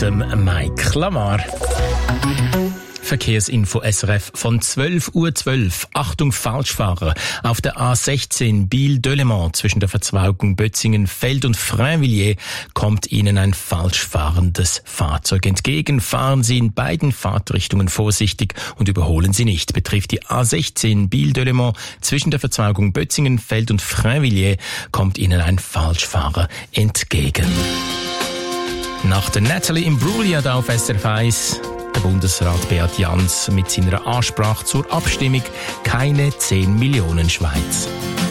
dem Mike Lamar. Verkehrsinfo SRF von 12:12 Uhr. Achtung, Falschfahrer. Auf der A16 Biel-Delemont zwischen der Verzweigung Bötzingen-Feld und Frainvilliers kommt Ihnen ein falsch fahrendes Fahrzeug entgegen. Fahren Sie in beiden Fahrtrichtungen vorsichtig und überholen Sie nicht. Betrifft die A16 Biel-Delemont zwischen der Verzweigung Bötzingen-Feld und Frainvilliers kommt Ihnen ein Falschfahrer entgegen. Nach der Natalie Imbruglia da auf SRF 1 der Bundesrat Beat Jans mit seiner Ansprache zur Abstimmung «Keine 10 Millionen Schweiz».